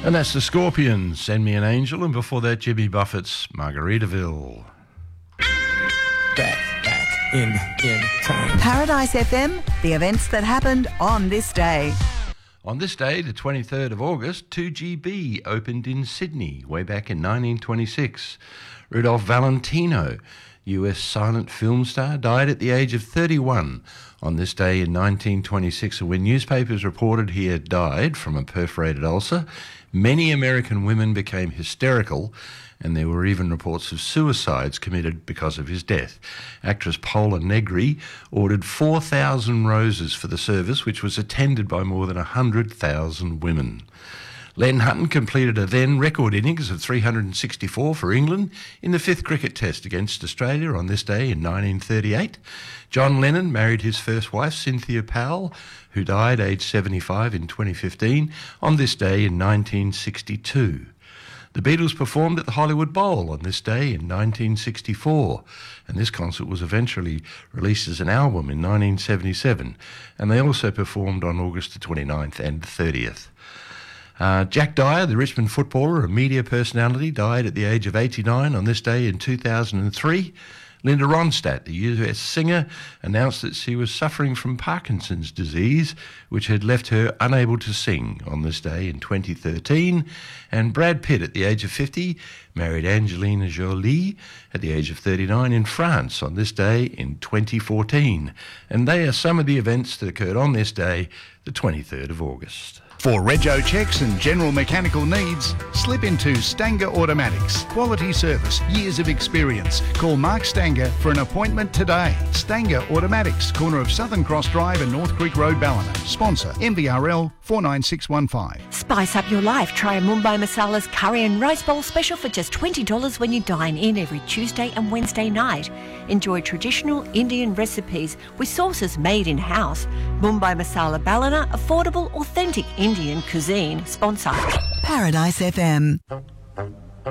And that's the Scorpions, Send Me an Angel, and before that, Jimmy Buffett's Margaritaville. Back in time. Paradise FM, the events that happened on this day. On this day, the 23rd of August, 2GB opened in Sydney, way back in 1926. Rudolph Valentino, US silent film star, died at the age of 31 on this day in 1926. And when newspapers reported he had died from a perforated ulcer, many American women became hysterical, and there were even reports of suicides committed because of his death. Actress Paula Negri ordered 4,000 roses for the service, which was attended by more than 100,000 women. Len Hutton completed a then record innings of 364 for England in the fifth cricket test against Australia on this day in 1938. John Lennon married his first wife, Cynthia Powell, who died aged 75 in 2015, on this day in 1962. The Beatles performed at the Hollywood Bowl on this day in 1964, and this concert was eventually released as an album in 1977, and they also performed on August the 29th and 30th. Jack Dyer, the Richmond footballer and media personality, died at the age of 89 on this day in 2003. Linda Ronstadt, the US singer, announced that she was suffering from Parkinson's disease, which had left her unable to sing on this day in 2013. And Brad Pitt, at the age of 50, married Angelina Jolie at the age of 39 in France on this day in 2014. And they are some of the events that occurred on this day, the 23rd of August. For rego checks and general mechanical needs, slip into Stanger Automatics. Quality service, years of experience. Call Mark Stanger for an appointment today. Stanger Automatics, corner of Southern Cross Drive and North Creek Road, Ballina. Sponsor MVRL 49615. Spice up your life. Try a Mumbai Masala's curry and rice bowl special for just $20 when you dine in every Tuesday and Wednesday night. Enjoy traditional Indian recipes with sauces made in-house. Mumbai Masala Ballina, affordable, authentic Indian cuisine. Sponsor Paradise FM.